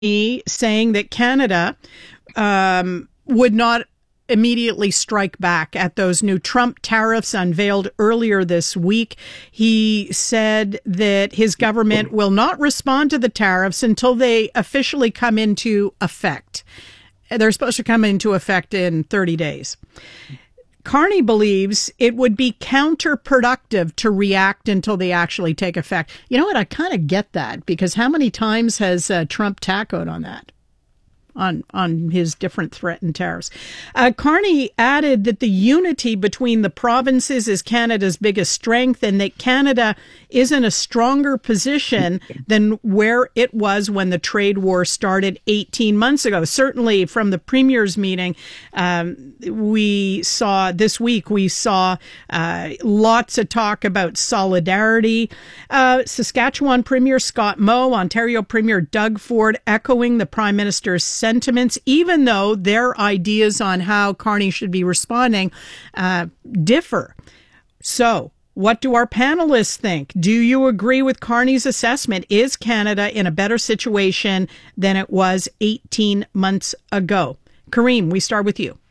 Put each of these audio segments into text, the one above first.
saying that Canada would not immediately strike back at those new Trump tariffs unveiled earlier this week. He said that his government will not respond to the tariffs until they officially come into effect. They're supposed to come into effect in 30 days. Carney believes it would be counterproductive to react until they actually take effect. You know what? I kind of get that, because how many times has Trump tackled on that? On his different threatened tariffs. Carney added that the unity between the provinces is Canada's biggest strength, and that Canada is in a stronger position than where it was when the trade war started 18 months ago. Certainly from the Premier's meeting, we saw this week, lots of talk about solidarity. Saskatchewan Premier Scott Moe, Ontario Premier Doug Ford echoing the Prime Minister's sentiments, even though their ideas on how Carney should be responding differ. So, what do our panelists think? Do you agree with Carney's assessment? Is Canada in a better situation than it was 18 months ago? Kareem, we start with you.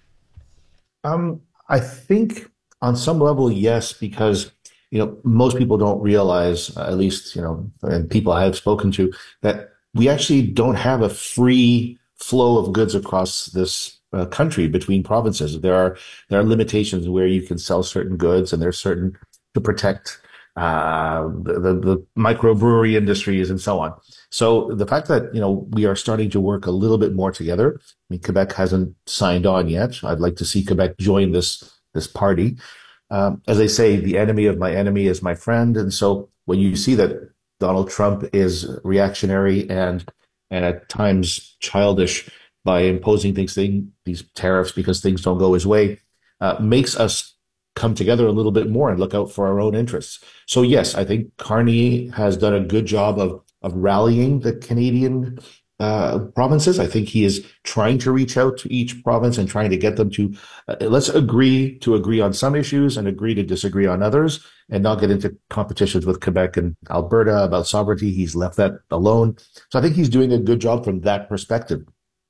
I think on some level, yes, because most people don't realize, at least and people I have spoken to, that we actually don't have a free flow of goods across this country between provinces. There are limitations where you can sell certain goods, and there's certain to protect the microbrewery industries and so on. So the fact that we are starting to work a little bit more together. I mean, Quebec hasn't signed on yet. I'd like to see Quebec join this party. As they say, the enemy of my enemy is my friend, and so when you see that Donald Trump is reactionary and at times childish by imposing these tariffs because things don't go his way, makes us come together a little bit more and look out for our own interests. So yes, I think Carney has done a good job of rallying the Canadian provinces. I think he is trying to reach out to each province and trying to get them to let's agree on some issues and agree to disagree on others, and not get into competitions with Quebec and Alberta about sovereignty. He's left that alone. So I think he's doing a good job from that perspective.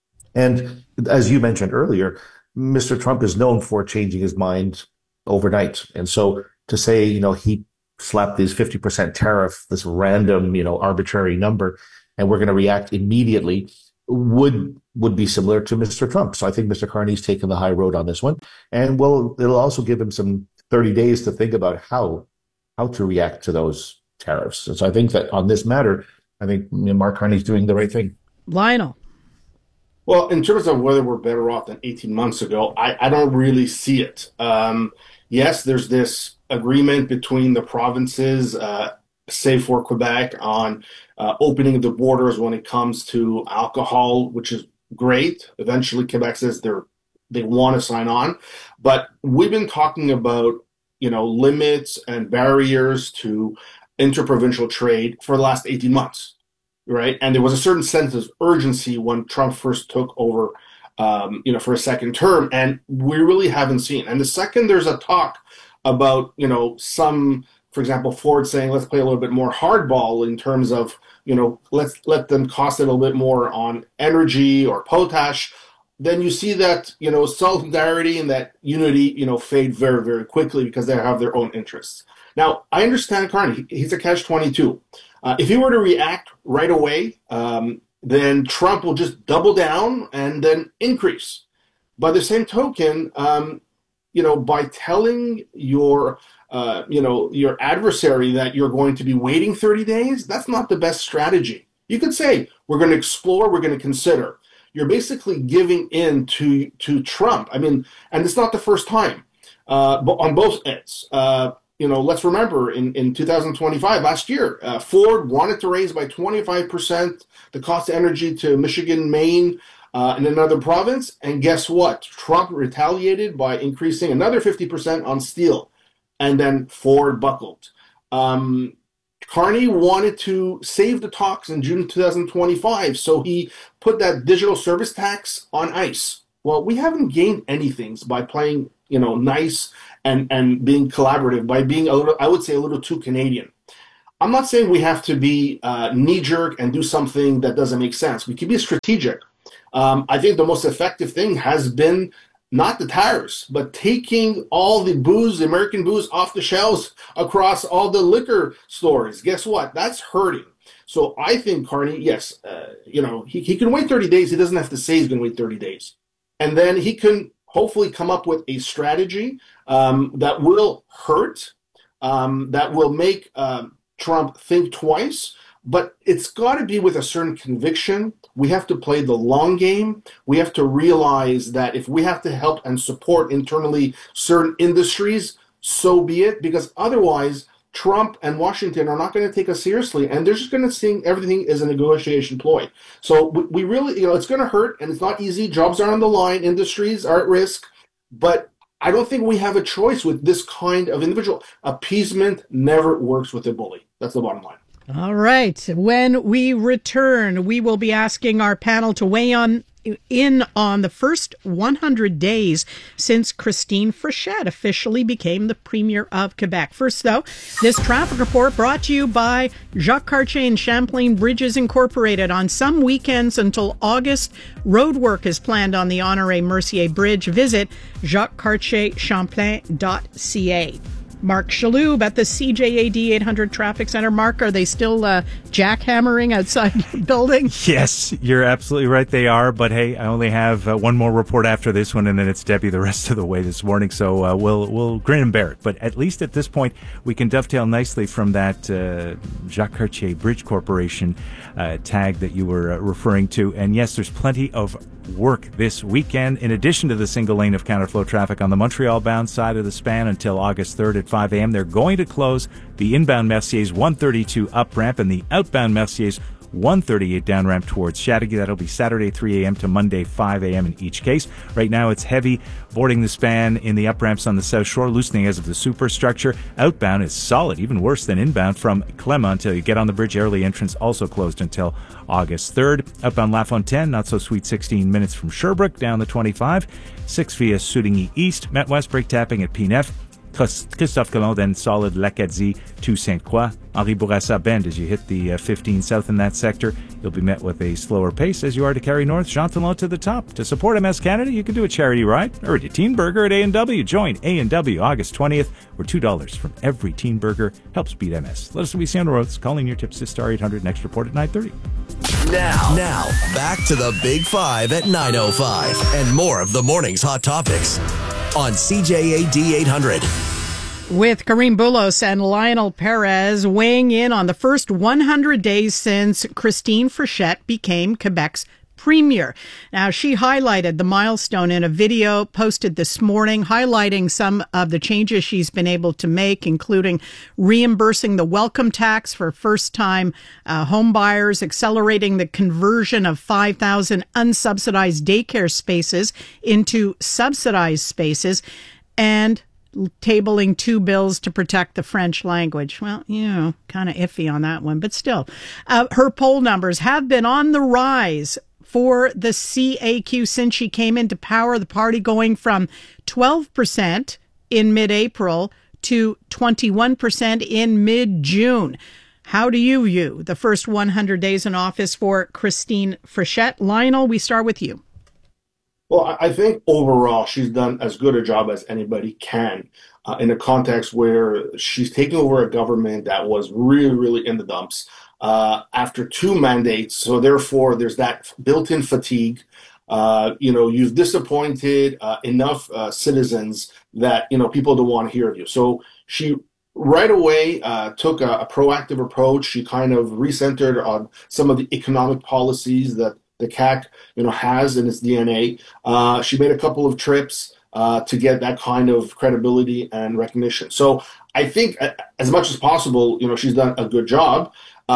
And as you mentioned earlier, Mr. Trump is known for changing his mind overnight. And so to say, he slapped this 50% tariff, this random, arbitrary number, and we're going to react immediately would be similar to Mr. Trump. So I think Mr. Carney's taken the high road on this one. And it'll also give him some 30 days to think about how to react to those tariffs. And so I think that on this matter, I think Mark Carney's doing the right thing. Lionel. Well, in terms of whether we're better off than 18 months ago, I don't really see it. Yes, there's this agreement between the provinces, save for Quebec, on opening the borders when it comes to alcohol, which is great. Eventually, Quebec says they want to sign on. But we've been talking about, limits and barriers to interprovincial trade for the last 18 months. Right. And there was a certain sense of urgency when Trump first took over, for a second term. And we really haven't seen. And the second there's a talk about, some, for example, Ford saying, let's play a little bit more hardball in terms of, let's let them cost a little bit more on energy or potash. Then you see that, solidarity and that unity, fade very, very quickly because they have their own interests. Now, I understand Carney. He's a catch-22. If he were to react right away, then Trump will just double down and then increase. By the same token, by telling your adversary that you're going to be waiting 30 days, that's not the best strategy. You could say, we're going to explore, we're going to consider. You're basically giving in to Trump. I mean, and it's not the first time, but on both ends. Let's remember in 2025, last year, Ford wanted to raise by 25% the cost of energy to Michigan, Maine, and another province. And guess what? Trump retaliated by increasing another 50% on steel. And then Ford buckled. Carney wanted to save the talks in June 2025. So he put that digital service tax on ice. Well, we haven't gained anything by playing, nice and being collaborative, by being a little, I would say, a little too Canadian. I'm not saying we have to be knee jerk and do something that doesn't make sense. We can be strategic. I think the most effective thing has been not the tariffs, but taking all the booze, the American booze, off the shelves across all the liquor stores. Guess what? That's hurting. So I think Carney, yes, he can wait 30 days. He doesn't have to say he's going to wait 30 days. And then he can hopefully come up with a strategy that will hurt, that will make Trump think twice, but it's got to be with a certain conviction. We have to play the long game. We have to realize that if we have to help and support internally certain industries, so be it, because otherwise Trump and Washington are not going to take us seriously, and they're just going to see everything as a negotiation ploy. So we really, it's going to hurt, and it's not easy. Jobs are on the line. Industries are at risk, but I don't think we have a choice with this kind of individual. Appeasement never works with a bully. That's the bottom line. All right. When we return, we will be asking our panel to weigh in on the first 100 days since Christine Frechette officially became the Premier of Quebec. First, though, this traffic report brought to you by Jacques Cartier and Champlain Bridges Incorporated. On some weekends until August, road work is planned on the Honoré Mercier Bridge. Visit jacquescartierchamplain.ca. Mark Chaloub at the CJAD 800 Traffic Center. Mark, are they still jackhammering outside your building? Yes, you're absolutely right. They are. But hey, I only have one more report after this one, and then it's Debbie the rest of the way this morning. So we'll grin and bear it. But at least at this point, we can dovetail nicely from that Jacques Cartier Bridge Corporation tag that you were referring to. And yes, there's plenty of work this weekend, in addition to the single lane of counterflow traffic on the Montreal-bound side of the span until August 3rd at 5 a.m. They're going to close the inbound Mercier's 132 up ramp and the outbound Mercier's 138 down ramp towards Chateauguay. That'll be Saturday 3 a.m. to Monday 5 a.m. in each case. Right now it's heavy boarding the span in the up ramps on the South Shore, loosening as of the superstructure. Outbound is solid, even worse than inbound from Clement until you get on the bridge. Early entrance also closed until August 3rd. Outbound La Fontaine, not so sweet 16 minutes from Sherbrooke down the 25. 6 via Soudigny East. Met West brake tapping at P9. Christophe Colomb, then solid L'Acadie to Sainte Croix. Henri Bourassa Bend, as you hit the 15 south in that sector, you'll be met with a slower pace as you are to carry north. Jean Talon to the top. To support MS Canada, you can do a charity ride or a teen burger at A&W. Join A&W August 20th, where $2 from every teen burger helps beat MS. Let us know we see on the roads. Calling your tips to star 800. Next report at 9:30. Now, back to the Big Five at 9:05 and more of the morning's hot topics on CJAD 800. With Kareem Boulos and Lionel Perez weighing in on the first 100 days since Christine Frechette became Quebec's Premier. Now, she highlighted the milestone in a video posted this morning, highlighting some of the changes she's been able to make, including reimbursing the welcome tax for first-time home buyers, accelerating the conversion of 5,000 unsubsidized daycare spaces into subsidized spaces, and tabling 2 bills to protect the French language. Well, kind of iffy on that one, but still. Her poll numbers have been on the rise for the CAQ since she came into power, the party going from 12% in mid-April to 21% in mid-June. How do you view the first 100 days in office for Christine Frechette? Lionel, we start with you. Well, I think overall she's done as good a job as anybody can in a context where she's taking over a government that was really, really in the dumps after 2 mandates. So therefore, there's that built-in fatigue. You've disappointed enough citizens that, people don't want to hear of you. So she right away took a proactive approach. She kind of recentered on some of the economic policies that the CAQ, has in its DNA. She made a couple of trips to get that kind of credibility and recognition. So I think as much as possible, she's done a good job.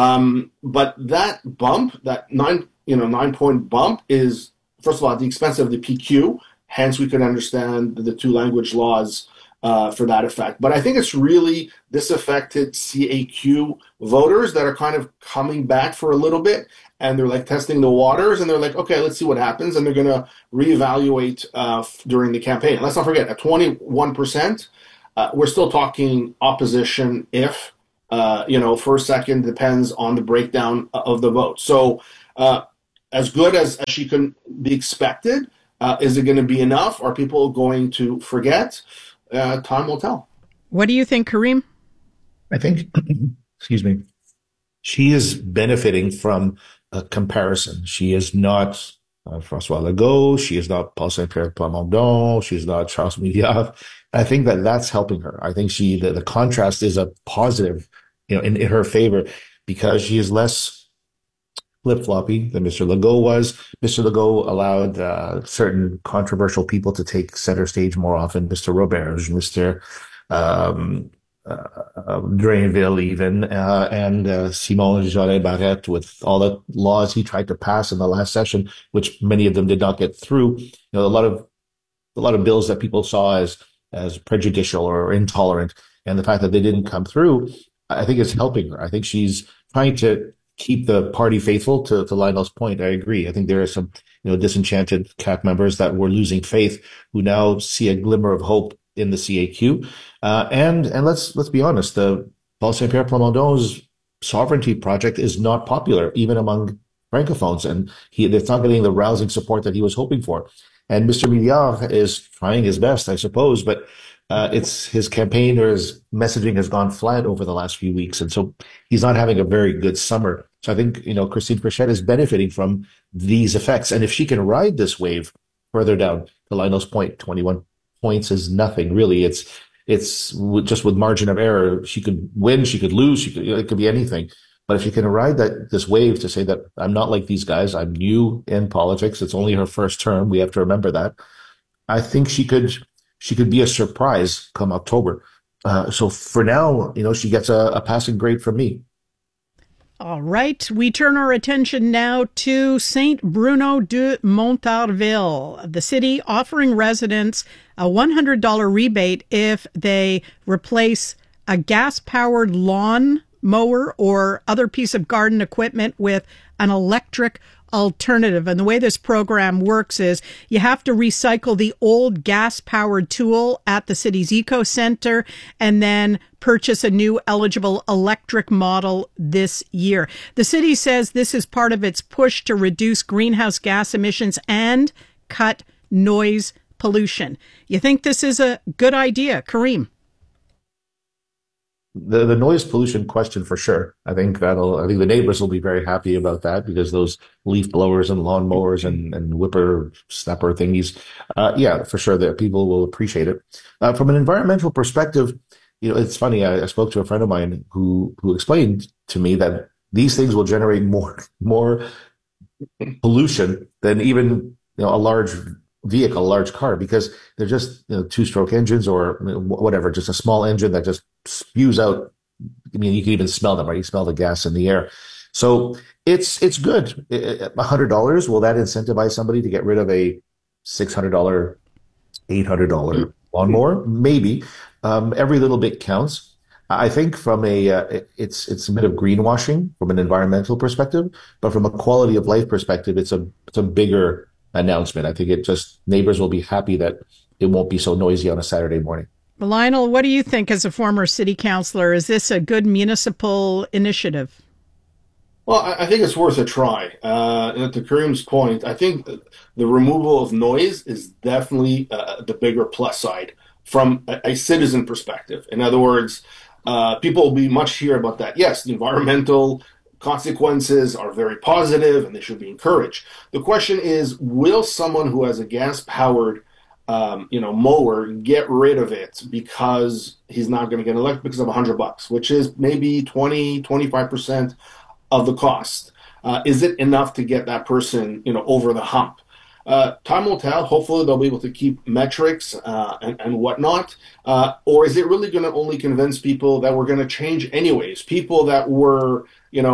But that bump, that 9-point bump is, first of all, at the expense of the PQ. Hence, we could understand the 2 language laws for that effect. But I think it's really disaffected CAQ voters that are kind of coming back for a little bit, and they're like testing the waters, and they're like, okay, let's see what happens, and they're going to reevaluate during the campaign. Let's not forget, at 21%, we're still talking opposition if first, second depends on the breakdown of the vote. So as good as she can be expected, is it going to be enough? Are people going to forget? Time will tell. What do you think, Kareem? I think, excuse me, she is benefiting from a comparison. She is not François Legault. She is not Paul Saint-Pierre Plamondon. She is not Charles Milliard. I think that that's helping her. I think the contrast is a positive, in her favor, because she is less flip-floppy than Mr. Legault was. Mr. Legault allowed certain controversial people to take center stage more often. Mr. Roberge, Mr. Drainville even, and Simon Jolet Barrette, with all the laws he tried to pass in the last session, which many of them did not get through. A lot of bills that people saw as prejudicial or intolerant, and the fact that they didn't come through, I think is helping her. I think she's trying to keep the party faithful. To Lionel's point, I agree. I think there are some disenchanted CAQ members that were losing faith who now see a glimmer of hope in the CAQ. And let's be honest, the Paul Saint-Pierre Plamondon's sovereignty project is not popular even among francophones, and it's not getting the rousing support that he was hoping for. And Mr. Milliard is trying his best, I suppose, but it's his campaign or his messaging has gone flat over the last few weeks, and so he's not having a very good summer. So I think Christine Frechette is benefiting from these effects, and if she can ride this wave further down, to Lionel's point, 21 points is nothing really. It's just with margin of error. She could win, she could lose, it could be anything. But if you can ride this wave to say that I'm not like these guys, I'm new in politics. It's only her first term. We have to remember that. I think she could be a surprise come October. So for now, she gets a passing grade from me. All right. We turn our attention now to Saint Bruno de Montarville, the city offering residents a $100 rebate if they replace a gas-powered lawn mower or other piece of garden equipment with an electric alternative. And the way this program works is you have to recycle the old gas-powered tool at the city's eco center and then purchase a new eligible electric model this year. The city says this is part of its push to reduce greenhouse gas emissions and cut noise pollution. You think this is a good idea, Kareem? The noise pollution question for sure. I think the neighbors will be very happy about that, because those leaf blowers and lawn mowers and whipper snapper thingies, for sure that people will appreciate it. From an environmental perspective, it's funny. I spoke to a friend of mine who explained to me that these things will generate more pollution than even a large vehicle, a large car, because they're just two-stroke engines or whatever, just a small engine that just spews out. I mean, you can even smell them, right? You smell the gas in the air. So it's good. $100, will that incentivize somebody to get rid of a $600, $800 lawnmower? Maybe. Every little bit counts. I think from it's a bit of greenwashing from an environmental perspective, but from a quality of life perspective, it's a bigger announcement. I think neighbors will be happy that it won't be so noisy on a Saturday morning. Lionel, what do you think as a former city councillor? Is this a good municipal initiative? Well, I think it's worth a try. To Kareem's point, I think the removal of noise is definitely the bigger plus side from a citizen perspective. In other words, people will be much here about that. Yes, the environmental consequences are very positive and they should be encouraged. The question is, will someone who has a gas-powered mower get rid of it because he's not going to get electric because of $100, which is maybe 25% of the cost? Is it enough to get that person, over the hump? Time will tell. Hopefully they'll be able to keep metrics and whatnot. Or is it really going to only convince people that we're going to change anyways? People that were,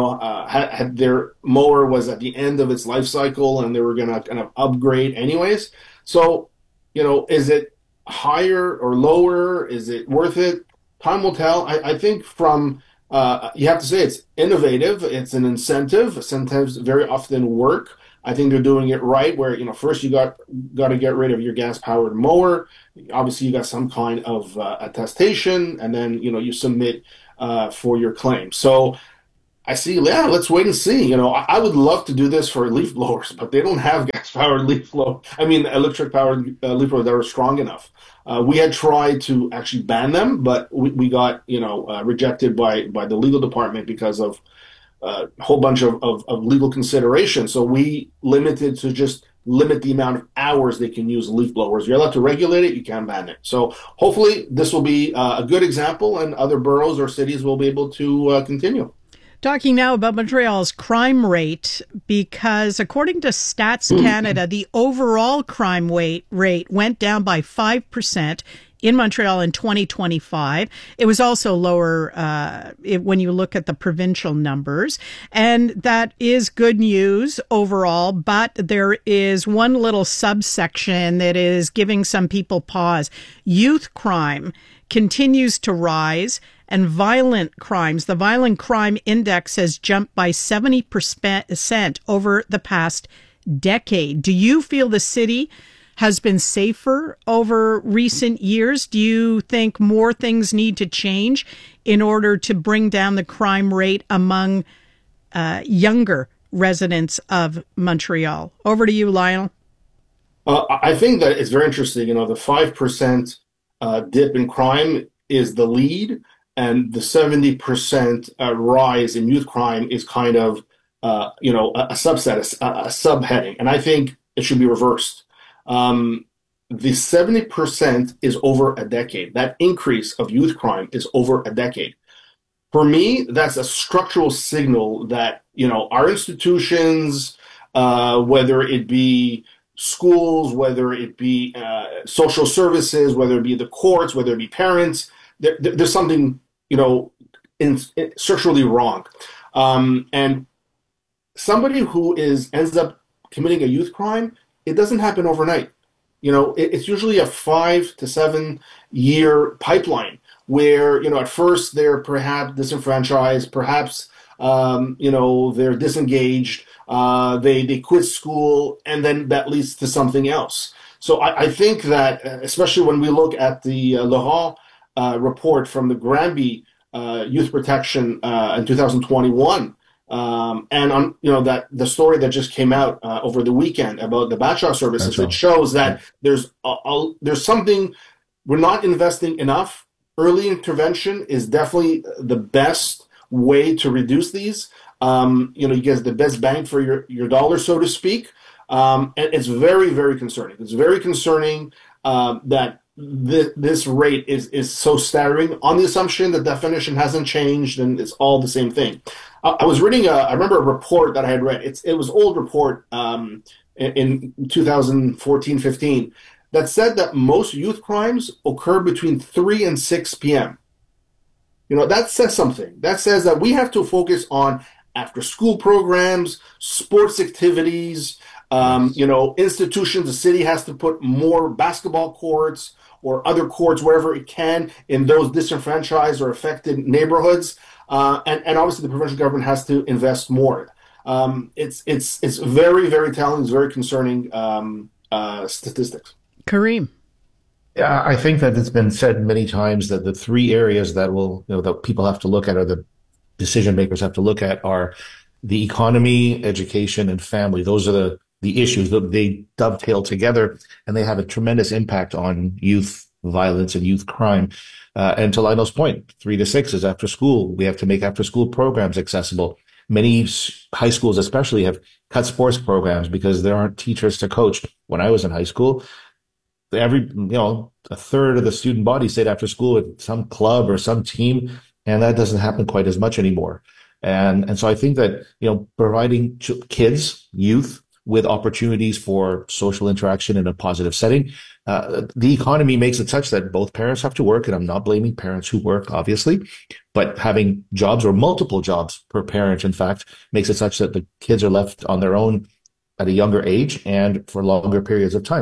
had their mower was at the end of its life cycle and they were going to kind of upgrade anyways. So, is it higher or lower? Is it worth it? Time will tell. I think from you have to say it's innovative. It's an incentive. Incentives very often work. I think they're doing it right. Where first you got to get rid of your gas powered mower. Obviously, you got some kind of attestation, and then you submit for your claim. So I see. Yeah, let's wait and see. I would love to do this for leaf blowers, but they don't have gas-powered leaf blower. I mean, electric-powered leaf blowers that are strong enough. We had tried to actually ban them, but we got rejected by the legal department because of a whole bunch of legal considerations. So we limited to just limit the amount of hours they can use leaf blowers. You're allowed to regulate it, you can't ban it. So hopefully this will be a good example, and other boroughs or cities will be able to continue. Talking now about Montreal's crime rate, because according to Stats Canada, the overall crime rate went down by 5% in Montreal in 2025. It was also lower when you look at the provincial numbers. And that is good news overall, but there is one little subsection that is giving some people pause. Youth crime continues to rise, and violent crimes. The violent crime index has jumped by 70% over the past decade. Do you feel the city has been safer over recent years? Do you think more things need to change in order to bring down the crime rate among younger residents of Montreal? Over to you, Lionel. I think that it's very interesting. The 5% dip in crime is the lead, and the 70% rise in youth crime is kind of, a subset, a subheading. And I think it should be reversed. The 70% is over a decade. That increase of youth crime is over a decade. For me, that's a structural signal that, our institutions, whether it be schools, whether it be social services, whether it be the courts, whether it be parents, there's something, structurally wrong. And somebody who ends up committing a youth crime, it doesn't happen overnight. It's usually a 5 to 7 year pipeline where, at first they're perhaps disenfranchised, perhaps, they're disengaged, they quit school, and then that leads to something else. So I think that, especially when we look at the Laurent report from the Granby Youth Protection in 2021, and on that the story that just came out over the weekend about the bachelor services, it shows that there's something we're not investing enough. Early intervention is definitely the best way to reduce these. You get the best bang for your dollar, so to speak. And it's very, very concerning. It's very concerning that this rate is so staggering on the assumption the definition hasn't changed and it's all the same thing. I was reading I remember a report that I had read. It was an old report in 2014-15 that said that most youth crimes occur between 3 and 6 p.m. That says something. That says that we have to focus on after school programs, sports activities, institutions. The city has to put more basketball courts or other courts wherever it can in those disenfranchised or affected neighborhoods. And obviously the provincial government has to invest more. It's very, very telling. It's very concerning statistics. Kareem. Yeah, I think that it's been said many times that the three areas that that people have to look at, or the decision makers have to look at, are the economy, education, and family. Those are the issues that they dovetail together, and they have a tremendous impact on youth violence and youth crime. And to Lionel's point, 3 to 6 is after school. We have to make after school programs accessible. Many high schools especially have cut sports programs because there aren't teachers to coach. When I was in high school, a third of the student body stayed after school at some club or some team, and that doesn't happen quite as much anymore. And so I think that, providing kids, youth, with opportunities for social interaction in a positive setting. The economy makes it such that both parents have to work, and I'm not blaming parents who work, obviously, but having jobs or multiple jobs per parent, in fact, makes it such that the kids are left on their own at a younger age and for longer periods of time.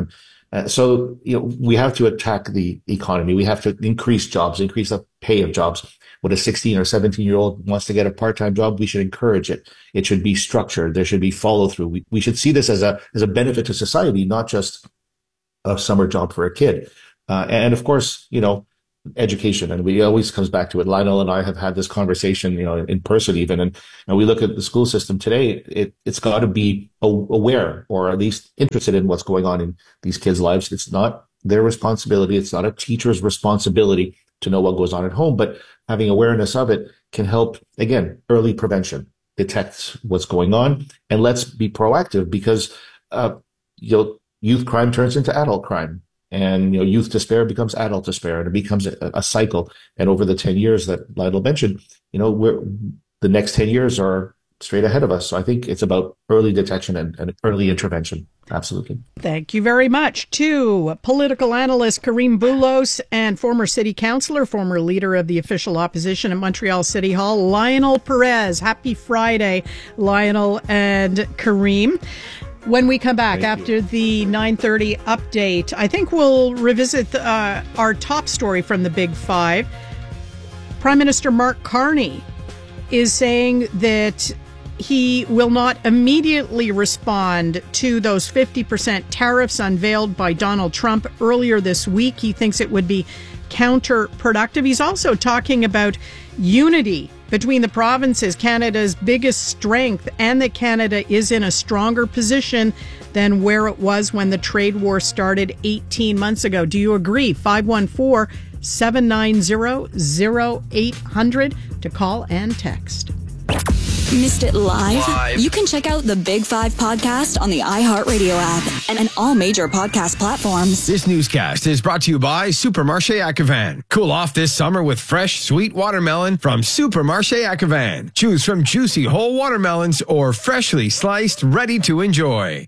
So, we have to attack the economy. We have to increase jobs, increase the pay of jobs. When a 16 or 17-year-old wants to get a part-time job, we should encourage it. It should be structured. There should be follow-through. We should see this as a benefit to society, not just a summer job for a kid. And of course, education. And we always comes back to it. Lionel and I have had this conversation, in person even. And we look at the school system today, it's got to be aware, or at least interested in what's going on in these kids' lives. It's not their responsibility. It's not a teacher's responsibility to know what goes on at home, but having awareness of it can help, again, early prevention, detect what's going on. And let's be proactive, because, youth crime turns into adult crime. And, youth despair becomes adult despair, and it becomes a cycle. And over the 10 years that Lionel mentioned, the next 10 years are straight ahead of us. So I think it's about early detection and early intervention. Absolutely. Thank you very much to political analyst Karim Boulos and former city councillor, former leader of the official opposition at Montreal City Hall, Lionel Perez. Happy Friday, Lionel and Karim. When we come back after the 9:30 update, I think we'll revisit our top story from the Big Five. Prime Minister Mark Carney is saying that he will not immediately respond to those 50% tariffs unveiled by Donald Trump earlier this week. He thinks it would be counterproductive. He's also talking about unity between the provinces, Canada's biggest strength, and that Canada is in a stronger position than where it was when the trade war started 18 months ago. Do you agree? 514-790-0800 to call and text. Missed it live? You can check out the Big Five podcast on the iHeartRadio app and all major podcast platforms. This newscast is brought to you by Supermarché Acavan. Cool off this summer with fresh, sweet watermelon from Supermarché Acavan. Choose from juicy whole watermelons or freshly sliced, ready to enjoy.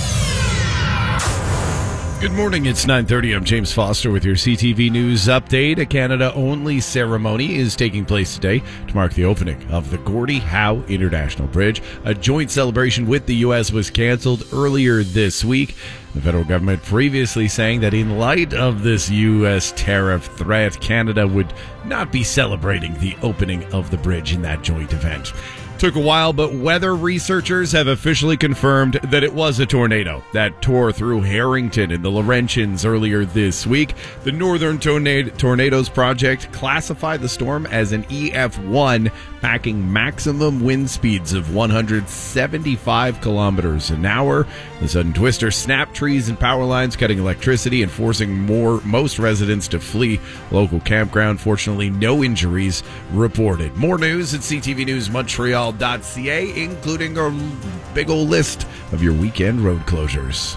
Good morning, it's 9:30. I'm James Foster with your CTV News update. A Canada-only ceremony is taking place today to mark the opening of the Gordie Howe International Bridge. A joint celebration with the U.S. was canceled earlier this week. The federal government previously saying that in light of this U.S. tariff threat, Canada would not be celebrating the opening of the bridge in that joint event. Took a while, but weather researchers have officially confirmed that it was a tornado that tore through Harrington in the Laurentians earlier this week. The Northern Tornadoes Project classified the storm as an EF1, packing maximum wind speeds of 175 kilometers an hour. The sudden twister snapped trees and power lines, cutting electricity and forcing most residents to flee local campground. Fortunately, no injuries reported. More news at ctvnewsmontreal.ca, including a big old list of your weekend road closures.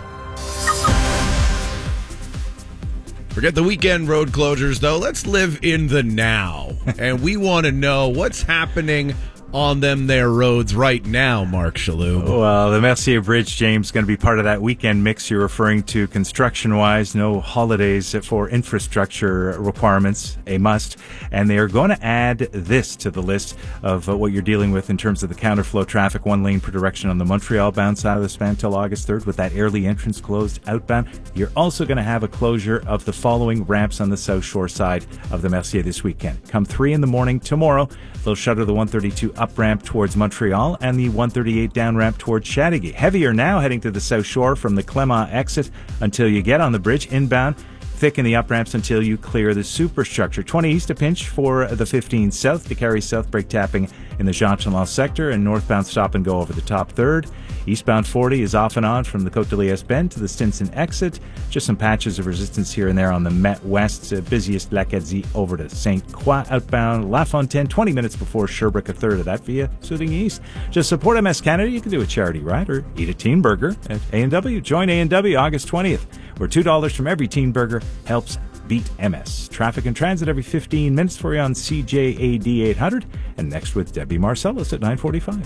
Forget the weekend road closures, though. Let's live in the now. And we want to know what's happening on them there roads right now, Mark Chaloub. Well, the Mercier Bridge, James, going to be part of that weekend mix you're referring to construction-wise. No holidays for infrastructure requirements, a must. And they are going to add this to the list of what you're dealing with in terms of the counterflow traffic, 1 lane per direction on the Montreal-bound side of the span till August 3rd with that Airlie entrance closed outbound. You're also going to have a closure of the following ramps on the South Shore side of the Mercier this weekend. Come 3 in the morning tomorrow, they'll shutter the 132 up ramp towards Montreal and the 138 down ramp towards Chateauguay. Heavier now heading to the South Shore from the Clement exit until you get on the bridge inbound. Thicken the up ramps until you clear the superstructure. 20 east a pinch for the 15 south to carry south brake tapping in the Jean-Talon sector and northbound stop and go over the top third. Eastbound 40 is off and on from the Côte de Liesse bend to the Stinson exit. Just some patches of resistance here and there on the Met West. Busiest L'Acadie over to St. Croix outbound. La Fontaine 20 minutes before Sherbrooke, a third of that via Soothing East. Just support MS Canada. You can do a charity ride or eat a teen burger at A&W. Join A&W August 20th, where $2 from every teen burger helps beat MS. Traffic and transit every 15 minutes for you on CJAD 800. And next with Debbie Marcellus at 9:45.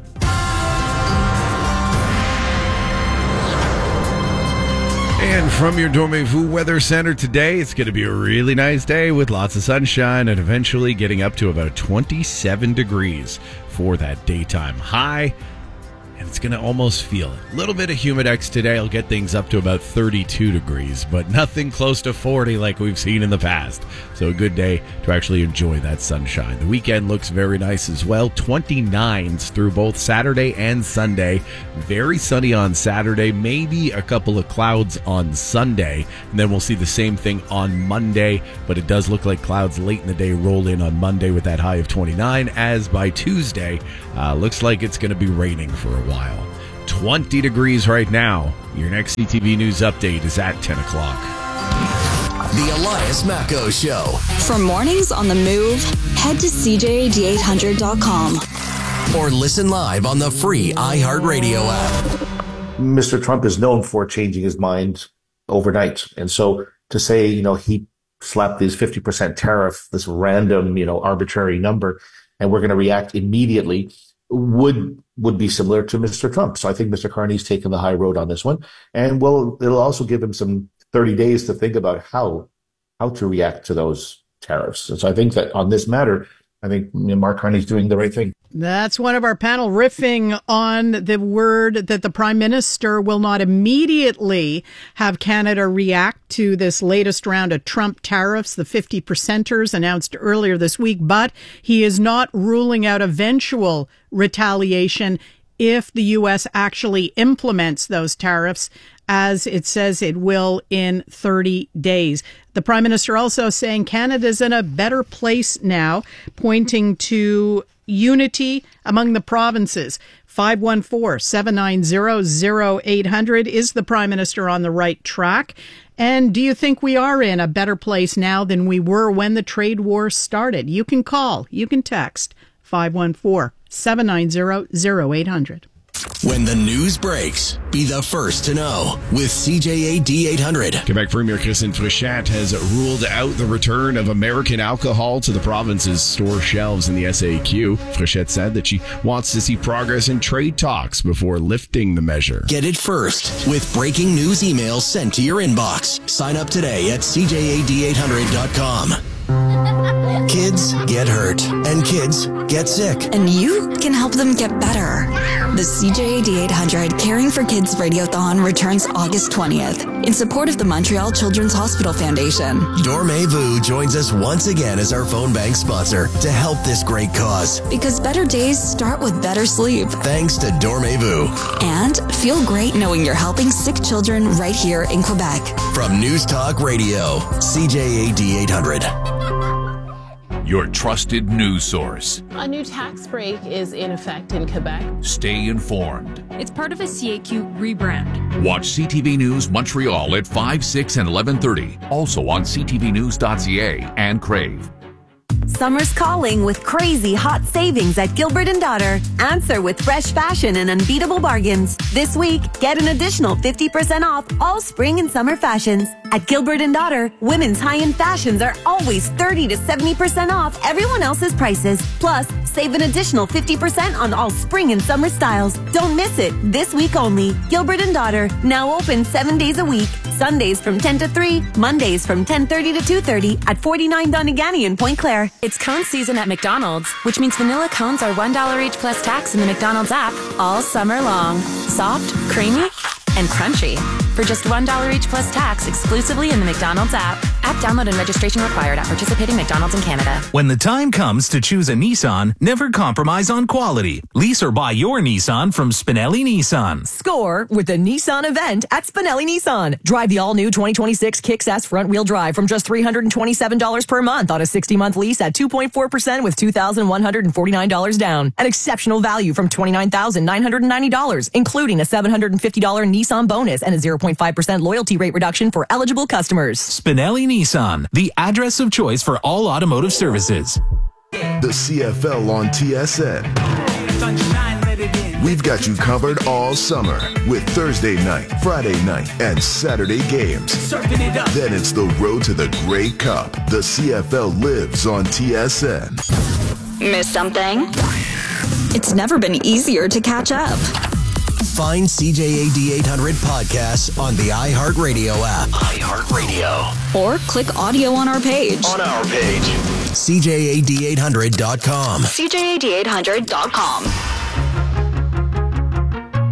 And from your Dormez-vous Weather Center today, it's going to be a really nice day with lots of sunshine and eventually getting up to about 27 degrees for that daytime high. And and it's going to almost feel it. A little bit of humidex today. I'll get things up to about 32 degrees, but nothing close to 40 like we've seen in the past. So a good day to actually enjoy that sunshine. The weekend looks very nice as well. 29s through both Saturday and Sunday. Very sunny on Saturday, maybe a couple of clouds on Sunday, and then we'll see the same thing on Monday, but it does look like clouds late in the day roll in on Monday with that high of 29, as by Tuesday, looks like it's going to be raining for a while. 20 degrees right now. Your next CTV News update is at 10 o'clock. The Elias Macco Show. For mornings on the move, head to CJAD800.com. Or listen live on the free iHeartRadio app. Mr. Trump is known for changing his mind overnight. And so to say, he slapped these 50% tariff, this random, arbitrary number, and we're going to react immediately would be similar to Mr. Trump. So I think Mr. Carney's taken the high road on this one. And it'll also give him some 30 days to think about how to react to those tariffs. And so I think that on this matter, I think Mark Carney's doing the right thing. That's one of our panel riffing on the word that the Prime Minister will not immediately have Canada react to this latest round of Trump tariffs, the 50%ers announced earlier this week, but he is not ruling out eventual retaliation if the U.S. actually implements those tariffs, as it says it will in 30 days. The Prime Minister also saying Canada's in a better place now, pointing to unity among the provinces. 514-790-0800. Is the Prime Minister on the right track? And do you think we are in a better place now than we were when the trade war started? You can call, you can text 514-790-0800. When the news breaks, be the first to know with CJAD 800. Quebec Premier Christine Frechette has ruled out the return of American alcohol to the province's store shelves in the SAQ. Frechette said that she wants to see progress in trade talks before lifting the measure. Get it first with breaking news emails sent to your inbox. Sign up today at CJAD800.com. Kids get hurt and kids get sick. And you can help them get better. The CJAD 800 Caring for Kids Radiothon returns August 20th in support of the Montreal Children's Hospital Foundation. Dormevu joins us once again as our phone bank sponsor to help this great cause. Because better days start with better sleep. Thanks to Dormevu. And feel great knowing you're helping sick children right here in Quebec. From News Talk Radio, CJAD 800. Your trusted news source. A new tax break is in effect in Quebec. Stay informed. It's part of a CAQ rebrand. Watch CTV News Montreal at 5, 6, and 11:30. Also on ctvnews.ca and Crave. Summer's calling with crazy hot savings at Gilbert & Daughter. Answer with fresh fashion and unbeatable bargains. This week, get an additional 50% off all spring and summer fashions. At Gilbert & Daughter, women's high-end fashions are always 30 to 70% off everyone else's prices. Plus, save an additional 50% on all spring and summer styles. Don't miss it. This week only. Gilbert & Daughter, now open 7 days a week. Sundays from 10 to 3, Mondays from 10:30 to 2:30 at 49 Donegani in Pointe Claire. It's cone season at McDonald's, which means vanilla cones are $1 each plus tax in the McDonald's app all summer long. Soft, creamy, and crunchy. For just $1 each plus tax exclusively in the McDonald's app. App download and registration required at participating McDonald's in Canada. When the time comes to choose a Nissan, never compromise on quality. Lease or buy your Nissan from Spinelli Nissan. Score with the Nissan event at Spinelli Nissan. Drive the all-new 2026 Kicks S front-wheel drive from just $327 per month on a 60-month lease at 2.4% with $2,149 down. An exceptional value from $29,990, including a $750 Nissan bonus and a 0.5% loyalty rate reduction for eligible customers. Spinelli Nissan, the address of choice for all automotive services. The CFL on TSN. We've got you covered all summer with Thursday night, Friday night, and Saturday games. Then it's the road to the Grey Cup. The CFL lives on TSN. Miss something? It's never been easier to catch up. Find CJAD 800 podcasts on the iHeartRadio app. iHeartRadio. Or click audio on our page. On our page. CJAD800.com. CJAD800.com.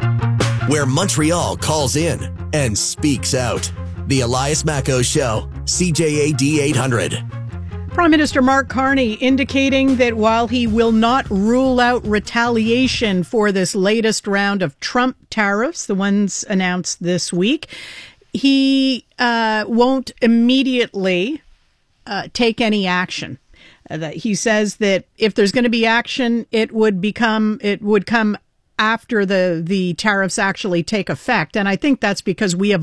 where Montreal calls in and speaks out. The Elias Macco Show, CJAD 800. Prime Minister Mark Carney indicating that while he will not rule out retaliation for this latest round of Trump tariffs, the ones announced this week, he won't immediately take any action. He says that if there's going to be action, it would come after the tariffs actually take effect. And I think that's because we have